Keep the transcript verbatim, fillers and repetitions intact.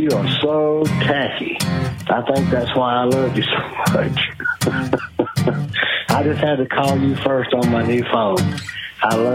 you are so tacky. I think that's why I love you so much. I just had to call you first on my new phone. I love